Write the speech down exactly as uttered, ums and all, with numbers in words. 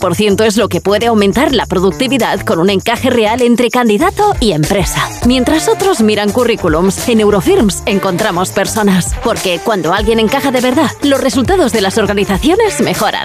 por ciento es lo que puede aumentar la productividad con un encaje real entre candidato y empresa. Mientras otros miran currículums, en Eurofirms encontramos personas. Porque cuando alguien encaja de verdad, los resultados de las organizaciones mejoran.